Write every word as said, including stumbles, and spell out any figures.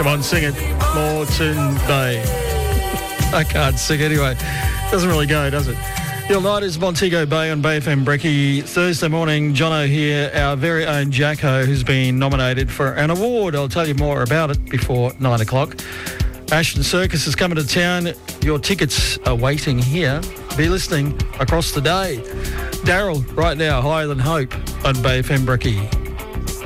Come on, sing it. Moreton Bay. I can't sing anyway. Doesn't really go, does it? The night is Montego Bay on Bay F M Brekkie. Thursday morning, Jono here, our very own Jacko, who's been nominated for an award. I'll tell you more about it before nine o'clock. Ashton Circus is coming to town. Your tickets are waiting here. Be listening across the day. Daryl, right now, Higher Than Hope on Bay F M Brekkie.